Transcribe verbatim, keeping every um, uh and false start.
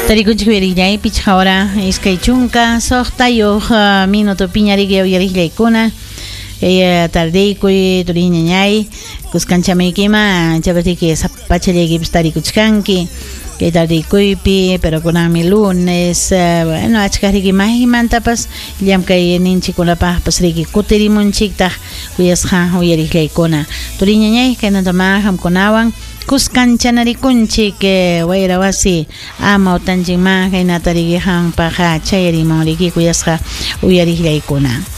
Tarikunchik uyariklay pichqa hora iskay chunka soqtayuq minuto piñariki uyariklaykuna kay tardiykuy turiy ñañay kuskanchamaykima chapatiki sapachallaykipish tarikuchkanki kay tardiykuypi pero kunanmi lunes bueno achkajriki maymantapas llamkay ninchikunapaqpas riki kutirimunchiktaq kuyasqa uyariklaykuna turiy ñañay kaynatama hamkunawan kuskancharikunchik wayra wasi ama utanchikma kaynata rikihanpaqa chayarimunriki kuyasqa uyariklaykuna.